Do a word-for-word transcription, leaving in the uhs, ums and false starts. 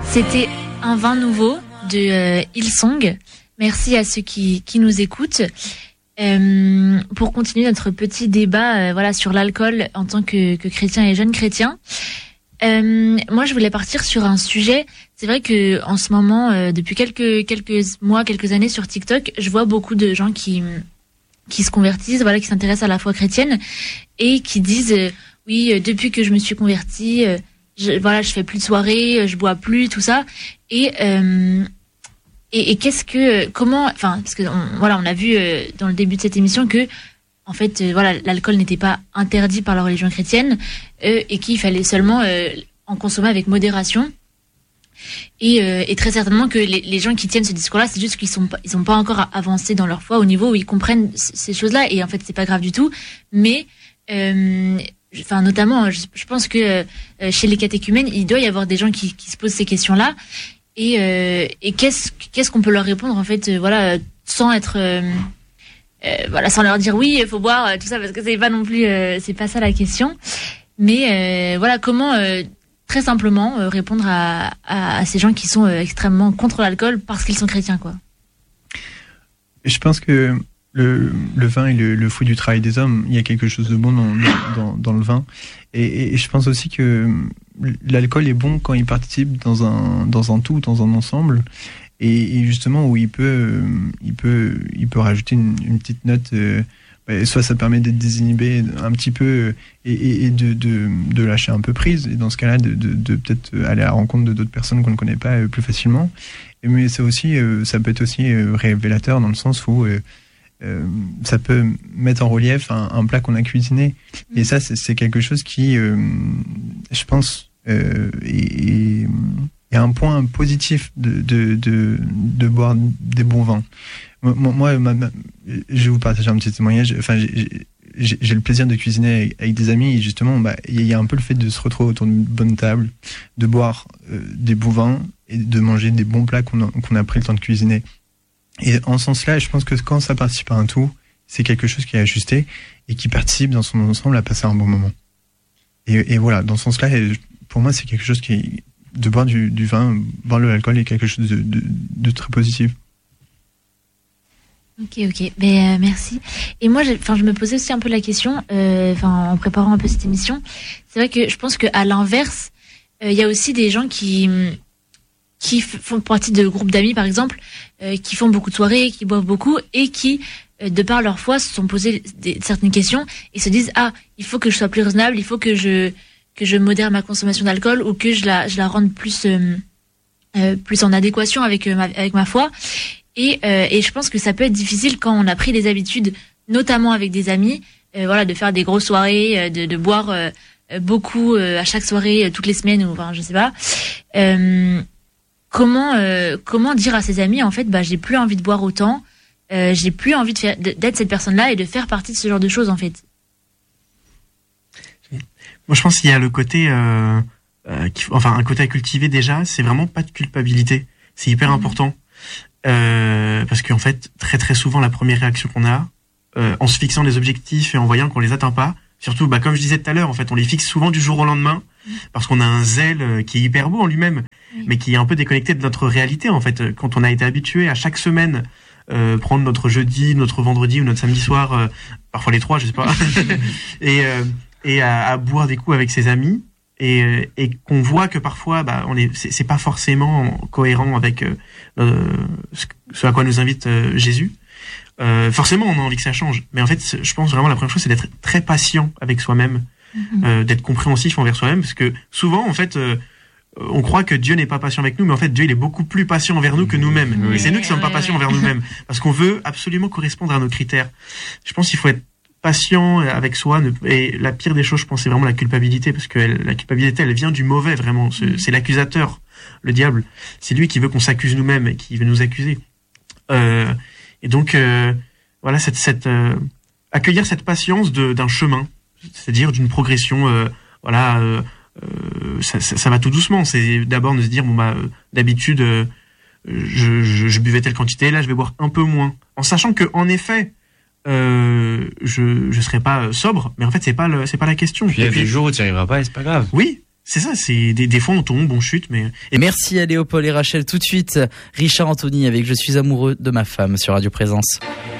C'était un vin nouveau de euh, Hillsong. Merci à ceux qui, qui nous écoutent. Euh, pour continuer notre petit débat euh, voilà, sur l'alcool en tant que, que chrétien et jeune chrétien, euh, moi je voulais partir sur un sujet. C'est vrai que en ce moment, euh, depuis quelques, quelques mois, quelques années sur TikTok, je vois beaucoup de gens qui, qui se convertissent, voilà, qui s'intéressent à la foi chrétienne et qui disent euh, oui, euh, depuis que je me suis convertie, euh, je, voilà, je fais plus de soirées, je bois plus, tout ça. Et euh, Et, et qu'est-ce que, comment, enfin, parce que on, voilà, on a vu euh, dans le début de cette émission que, en fait, euh, voilà, l'alcool n'était pas interdit par la religion chrétienne euh, et qu'il fallait seulement euh, en consommer avec modération. Et, euh, et très certainement que les, les gens qui tiennent ce discours-là, c'est juste qu'ils sont, pas, ils sont pas encore avancés dans leur foi au niveau où ils comprennent c- ces choses-là. Et en fait, c'est pas grave du tout. Mais, euh, enfin, notamment, je, je pense que euh, chez les catéchumènes, il doit y avoir des gens qui, qui se posent ces questions-là. Et, euh, et qu'est-ce qu'est-ce qu'on peut leur répondre en fait, euh, voilà, euh, sans être, euh, euh, voilà, sans leur dire oui, il faut boire euh, tout ça parce que c'est pas non plus, euh, c'est pas ça la question. Mais euh, voilà, comment euh, très simplement euh, répondre à, à, à ces gens qui sont euh, extrêmement contre l'alcool parce qu'ils sont chrétiens, quoi. Je pense que le, le vin est le, le fruit du travail des hommes. Il y a quelque chose de bon dans, dans, dans le vin. Et, et je pense aussi que l'alcool est bon quand il participe dans un, dans un tout, dans un ensemble. Et, et justement, où il peut, il peut, il peut rajouter une, une petite note. Euh, soit ça permet d'être désinhibé un petit peu et, et, et de, de, de lâcher un peu prise. Et dans ce cas-là, de, de, de peut-être aller à la rencontre de d'autres personnes qu'on ne connaît pas plus facilement. Mais ça, aussi, ça peut être aussi révélateur dans le sens où euh, euh, ça peut mettre en relief un, un plat qu'on a cuisiné. Et ça, c'est, c'est quelque chose qui, euh, je pense, euh, est, est un point positif de, de, de, de boire des bons vins. Moi, moi ma, ma, je vais vous partager un petit témoignage. Enfin, j'ai, j'ai, j'ai le plaisir de cuisiner avec, avec des amis et justement, bah, il y a un peu le fait de se retrouver autour d'une bonne table, de boire euh, des bons vins et de manger des bons plats qu'on a, qu'on a pris le temps de cuisiner. Et en ce sens-là, je pense que quand ça participe à un tout, c'est quelque chose qui est ajusté et qui participe dans son ensemble à passer un bon moment. Et, et voilà, dans ce sens-là, pour moi, c'est quelque chose qui est, de boire du, du vin, boire de l'alcool est quelque chose de, de, de très positif. Ok, ok, ben, euh, merci. Et moi, enfin, je me posais aussi un peu la question, euh, enfin, en préparant un peu cette émission. C'est vrai que je pense qu'à l'inverse, il euh, y a aussi des gens qui qui f- font partie de groupes d'amis, par exemple, euh, qui font beaucoup de soirées, qui boivent beaucoup et qui, euh, de par leur foi, se sont posés des, certaines questions et se disent ah, il faut que je sois plus raisonnable, il faut que je que je modère ma consommation d'alcool ou que je la je la rende plus euh, euh, plus en adéquation avec euh, ma, avec ma foi. Et, euh, et je pense que ça peut être difficile quand on a pris des habitudes, notamment avec des amis, euh, voilà, de faire des grosses soirées, euh, de, de boire euh, beaucoup euh, à chaque soirée, euh, toutes les semaines, ou enfin, je sais pas. Euh, comment euh, comment dire à ses amis, en fait, bah, j'ai plus envie de boire autant, euh, j'ai plus envie de faire, d'être cette personne-là et de faire partie de ce genre de choses, en fait. Moi, je pense qu'il y a le côté, euh, euh, qui, enfin, un côté à cultiver déjà, c'est vraiment pas de culpabilité. C'est hyper mmh. important. Euh, parce qu'en fait, très très souvent, la première réaction qu'on a, euh, en se fixant des objectifs et en voyant qu'on les atteint pas, surtout, bah, comme je disais tout à l'heure, en fait, on les fixe souvent du jour au lendemain, parce qu'on a un zèle qui est hyper beau en lui-même, mais qui est un peu déconnecté de notre réalité, en fait. Quand on a été habitué à chaque semaine euh, prendre notre jeudi, notre vendredi ou notre samedi soir, euh, parfois les trois, je sais pas, et, euh, et à, à boire des coups avec ses amis, et, et qu'on voit que parfois, bah, on est, c'est, c'est pas forcément cohérent avec euh, euh, ce à quoi nous invite euh, Jésus. Euh, forcément, on a envie que ça change. Mais en fait, je pense vraiment la première chose, c'est d'être très patient avec soi-même, mm-hmm. euh, d'être compréhensif envers soi-même, parce que souvent, en fait, euh, on croit que Dieu n'est pas patient avec nous, mais en fait, Dieu, il est beaucoup plus patient envers nous que nous-mêmes. Oui. Et c'est nous qui sommes pas patients envers nous-mêmes, parce qu'on veut absolument correspondre à nos critères. Je pense qu'il faut être patient avec soi, et la pire des choses, je pense, c'est vraiment la culpabilité, parce que elle, la culpabilité, elle vient du mauvais, vraiment. C'est, c'est l'accusateur, le diable. C'est lui qui veut qu'on s'accuse nous-mêmes, et qui veut nous accuser. Euh, et donc, euh, voilà, cette, cette euh, accueillir cette patience de, d'un chemin, c'est-à-dire d'une progression. Euh, voilà, euh, euh, ça, ça, ça va tout doucement. C'est d'abord de se dire bon bah, euh, d'habitude, euh, je, je, je buvais telle quantité, là, je vais boire un peu moins, en sachant que, en effet. Euh, je je serai pas sobre, mais en fait c'est pas le, c'est pas la question. Puis il y a des jours où tu n'y arriveras pas et c'est pas grave. Oui, C'est ça, c'est des, des fois on tombe, on chute, mais... Et merci à Léopold et Rachel. Tout de suite, Richard Anthony avec Je suis amoureux de ma femme sur Radio Présence.